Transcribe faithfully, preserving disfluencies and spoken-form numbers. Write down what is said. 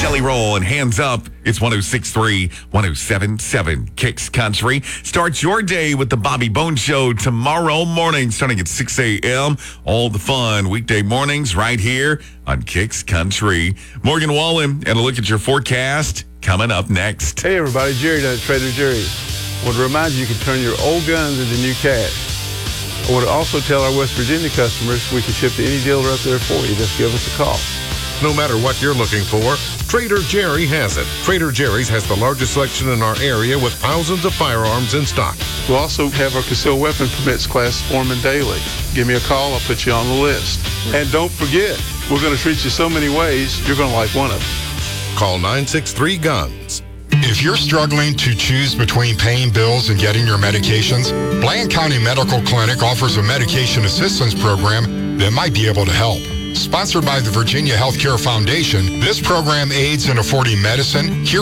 Jelly Roll and Hands Up. It's one oh six point three, one oh seven point seven Kicks Country. Start your day with the Bobby Bones Show tomorrow morning, starting at six a.m. All the fun weekday mornings right here on Kicks Country. Morgan Wallen, and a look at your forecast coming up next. Hey, everybody. Jerry down at Trader Jerry's. I want to remind you, you can turn your old guns into new cash. I want to also tell our West Virginia customers we can ship to any dealer up there for you. Just give us a call. No matter what you're looking for, Trader Jerry has it. Trader Jerry's has the largest selection in our area with thousands of firearms in stock. We'll also have our concealed weapon permits class forming daily. Give me a call. I'll put you on the list. And don't forget, we're going to treat you so many ways, you're going to like one of them. Call nine six three guns. If you're struggling to choose between paying bills and getting your medications, Bland County Medical Clinic offers a medication assistance program that might be able to help. Sponsored by the Virginia Healthcare Foundation, this program aids in affording medicine,